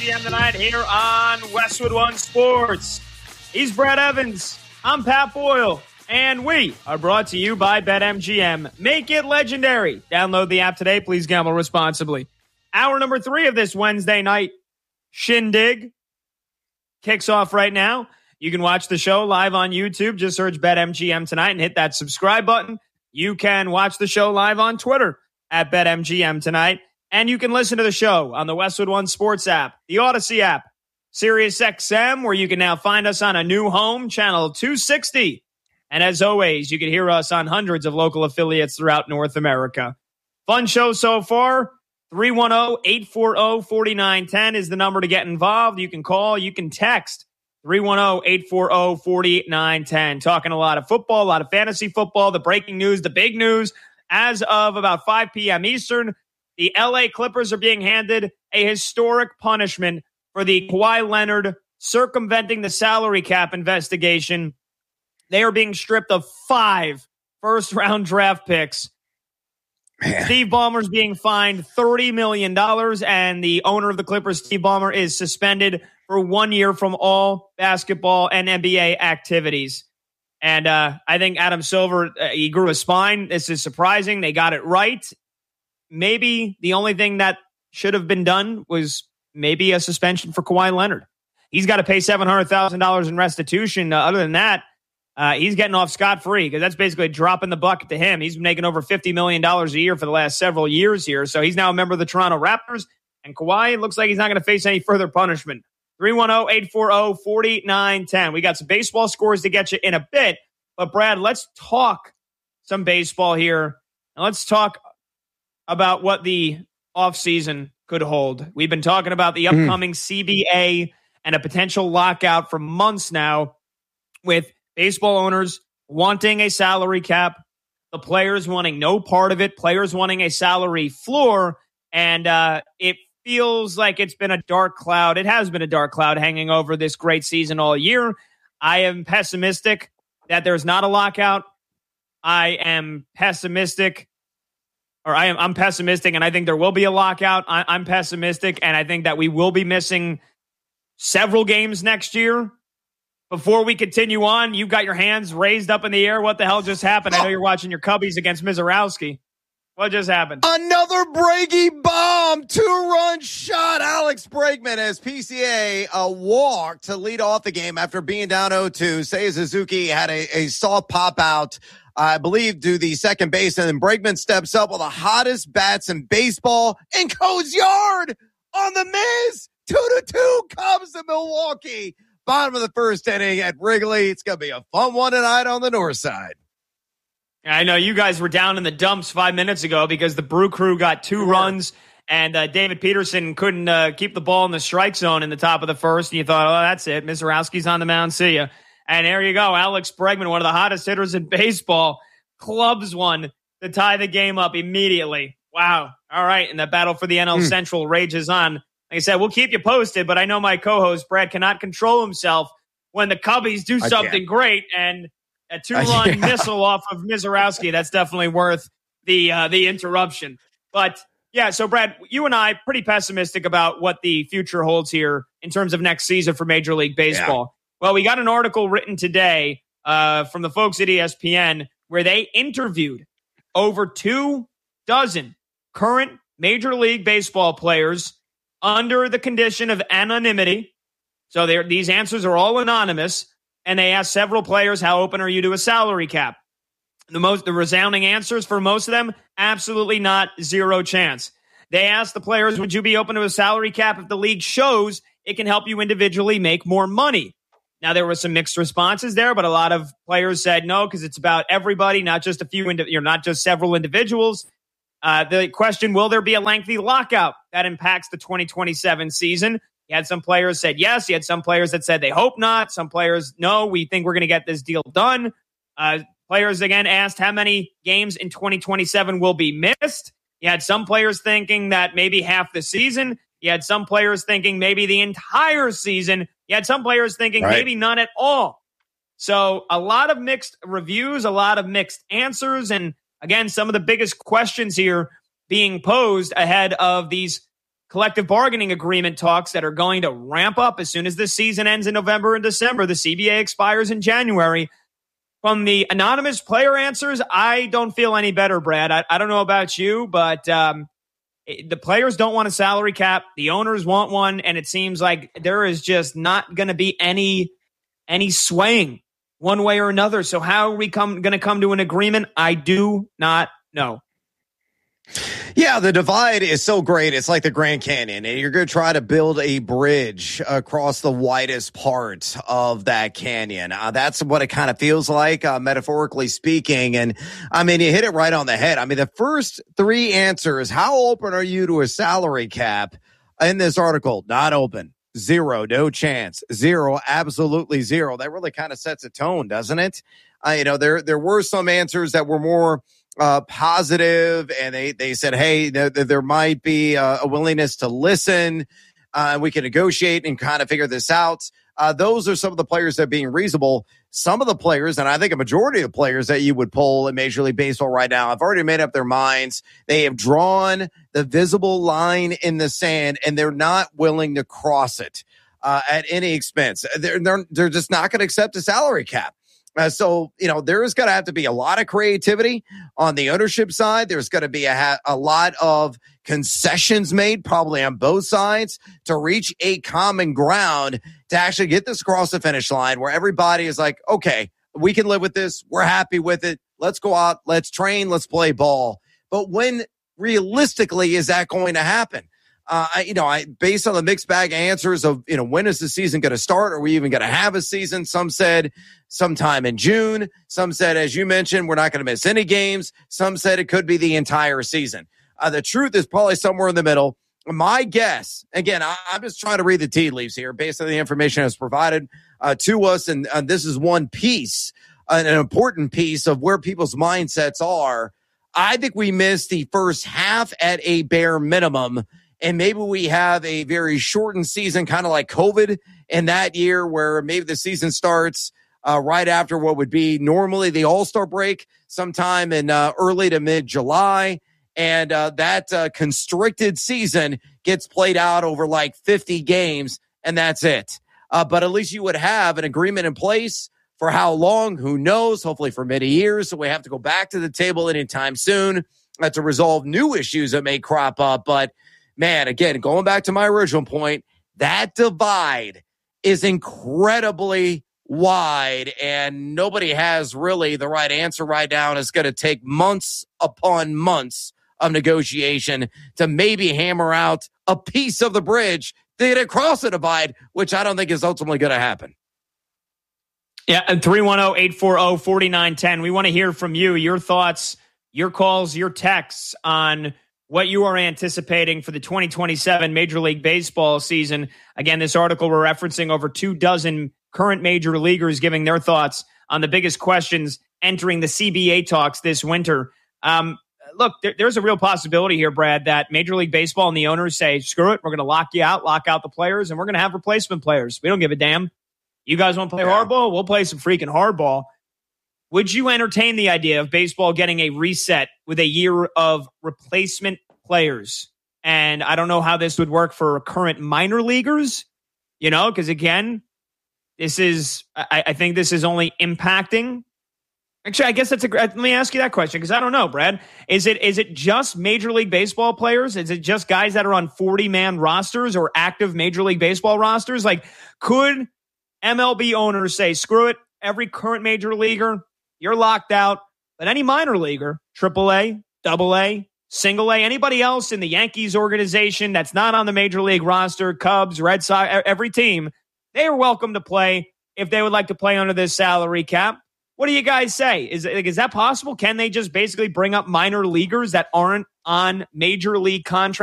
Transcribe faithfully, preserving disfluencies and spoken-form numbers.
BetMGM tonight here on Westwood One Sports. He's Brad Evans. I'm Pat Boyle. And we are brought to you by BetMGM. Make it legendary. Download the app today. Please gamble responsibly. Hour number three of this Wednesday night shindig kicks off right now. You can watch the show live on YouTube. Just search BetMGM tonight and hit that subscribe button. You can watch the show live on Twitter at BetMGM tonight. And you can listen to the show on the Westwood One Sports app, the Odyssey app, SiriusXM, where you can now find us on a new home, channel two sixty. And as always, you can hear us on hundreds of local affiliates throughout North America. Fun show so far. three one zero, eight four zero, four nine one zero is the number to get involved. You can call, you can text three one zero, eight four zero, four nine one zero. Talking a lot of football, a lot of fantasy football, the breaking news, the big news. As of about five p.m. Eastern, the L A Clippers are being handed a historic punishment for the Kawhi Leonard circumventing the salary cap investigation. They are being stripped of five first-round draft picks. Man. Steve Ballmer's being fined thirty million dollars, and the owner of the Clippers, Steve Ballmer, is suspended for one year from all basketball and N B A activities. And uh, I think Adam Silver, uh, he grew a spine. This is surprising. They got it right. Maybe the only thing that should have been done was maybe a suspension for Kawhi Leonard. He's got to pay seven hundred thousand dollars in restitution. Uh, other than that, uh, he's getting off scot-free because that's basically a drop in the bucket to him. He's making over fifty million dollars a year for the last several years here. So he's now a member of the Toronto Raptors. And Kawhi, it looks like he's not going to face any further punishment. three one zero, eight four zero, four nine one zero. We got some baseball scores to get you in a bit. But, Brad, let's talk some baseball here. And let's talk about what the offseason could hold. We've been talking about the upcoming mm. C B A and a potential lockout for months now, with baseball owners wanting a salary cap, the players wanting no part of it, players wanting a salary floor, and uh, it feels like it's been a dark cloud. It has been a dark cloud hanging over this great season all year. I am pessimistic that there's not a lockout. I am pessimistic, or I am I'm pessimistic, and I think there will be a lockout. I, I'm pessimistic, and I think that we will be missing several games next year. Before we continue on, you've got your hands raised up in the air. What the hell just happened? I know you're watching your Cubbies against Mizorowski. What just happened? Another Brady bomb. Two-run shot. Alex Bregman as P C A a walk to lead off the game after being down oh two. Seiya Suzuki had a, a soft pop-out, I believe, to the second base, and then Bregman steps up with the hottest bats in baseball and goes yard on the miss. Two to two Cubs to Milwaukee. Bottom of the first inning at Wrigley. It's going to be a fun one tonight on the north side. I know you guys were down in the dumps five minutes ago because the Brew Crew got two Sure. runs, and uh, David Peterson couldn't uh, keep the ball in the strike zone in the top of the first. And you thought, oh, that's it. Mizorowski's on the mound. See ya. And there you go. Alex Bregman, one of the hottest hitters in baseball, clubs one to tie the game up immediately. Wow. All right. And the battle for the N L mm. Central rages on. Like I said, we'll keep you posted, but I know my co-host, Brad, cannot control himself when the Cubbies do something great, and a two-run yeah. missile off of Mizorowski, that's definitely worth the uh, the interruption. But, yeah, so, Brad, you and I pretty pessimistic about what the future holds here in terms of next season for Major League Baseball. Yeah. Well, we got an article written today uh, from the folks at E S P N where they interviewed over two dozen current Major League Baseball players under the condition of anonymity. So these answers are all anonymous. And they asked several players, how open are you to a salary cap? The most, the resounding answers for most of them, absolutely not, zero chance. They asked the players, would you be open to a salary cap if the league shows it can help you individually make more money? Now, there were some mixed responses there, but a lot of players said no, because it's about everybody, not just a few, indi- you're not just several individuals. Uh, the question, will there be a lengthy lockout that impacts the twenty twenty-seven season? You had some players said yes. You had some players that said they hope not. Some players, no, we think we're going to get this deal done. Uh, players, again, asked how many games in twenty twenty-seven will be missed. You had some players thinking that maybe half the season. You had some players thinking maybe the entire season. You had some players thinking right. maybe none at all. So a lot of mixed reviews, a lot of mixed answers. And again, some of the biggest questions here being posed ahead of these collective bargaining agreement talks that are going to ramp up as soon as the season ends in November and December. The C B A expires in January. From the anonymous player answers, I don't feel any better, Brad. I, I don't know about you, but um, it, the players don't want a salary cap. The owners want one, and it seems like there is just not going to be any any swaying one way or another. So how are we come going to come to an agreement? I do not know. Yeah, the divide is so great. It's like the Grand Canyon, and you're going to try to build a bridge across the widest part of that canyon. Uh, that's what it kind of feels like, uh, metaphorically speaking. And I mean, you hit it right on the head. I mean, the first three answers, how open are you to a salary cap in this article? Not open. Zero. No chance. Zero. Absolutely zero. That really kind of sets a tone, doesn't it? Uh, you know, there, there were some answers that were more Uh, positive, and they, they said, hey, there, there might be uh, a willingness to listen. Uh, we can negotiate and kind of figure this out. Uh, those are some of the players that are being reasonable. Some of the players, and I think a majority of the players that you would poll in Major League Baseball right now have already made up their minds. They have drawn the visible line in the sand, and they're not willing to cross it uh, at any expense. They're, they're, they're just not going to accept a salary cap. Uh, so, you know, there is going to have to be a lot of creativity on the ownership side. There's going to be a, ha- a lot of concessions made probably on both sides to reach a common ground to actually get this across the finish line where everybody is like, okay, we can live with this. We're happy with it. Let's go out. Let's train. Let's play ball. But when realistically is that going to happen? Uh, I, you know, I, based on the mixed bag answers of, you know, when is the season going to start? Are we even going to have a season? Some said sometime in June. Some said, as you mentioned, we're not going to miss any games. Some said it could be the entire season. Uh, the truth is probably somewhere in the middle. My guess, again, I, I'm just trying to read the tea leaves here based on the information that's provided uh, to us. And uh, this is one piece, uh, an important piece of where people's mindsets are. I think we missed the first half at a bare minimum. And maybe we have a very shortened season, kind of like COVID in that year, where maybe the season starts uh, right after what would be normally the All-Star break, sometime in uh, early to mid-July. And uh, that uh, constricted season gets played out over like fifty games, and that's it. Uh, but at least you would have an agreement in place for how long, who knows, hopefully for many years. So we have to go back to the table anytime soon uh, to resolve new issues that may crop up. But man, again, going back to my original point, that divide is incredibly wide, and nobody has really the right answer right now. And it's going to take months upon months of negotiation to maybe hammer out a piece of the bridge to get across the divide, which I don't think is ultimately going to happen. Yeah, and three one zero, eight four zero, four nine one zero. We want to hear from you, your thoughts, your calls, your texts on what you are anticipating for the twenty twenty-seven Major League Baseball season. Again, this article we're referencing over two dozen current major leaguers giving their thoughts on the biggest questions entering the C B A talks this winter. Um, look, there, there's a real possibility here, Brad, that Major League Baseball and the owners say, screw it, we're going to lock you out, lock out the players, and we're going to have replacement players. We don't give a damn. You guys want to play yeah. hardball? We'll play some freaking hardball. Would you entertain the idea of baseball getting a reset with a year of replacement players? And I don't know how this would work for current minor leaguers, you know, because again, this is, I, I think this is only impacting. Actually, I guess that's a let me ask you that question because I don't know, Brad. Is it is it just Major League Baseball players? Is it just guys that are on forty-man rosters or active Major League Baseball rosters? Like, could M L B owners say, screw it, every current major leaguer, you're locked out, but any minor leaguer, triple A, double A, single A, anybody else in the Yankees organization that's not on the Major League roster, Cubs, Red Sox, every team, they are welcome to play if they would like to play under this salary cap. What do you guys say? Is, is that possible? Can they just basically bring up minor leaguers that aren't on major league contracts?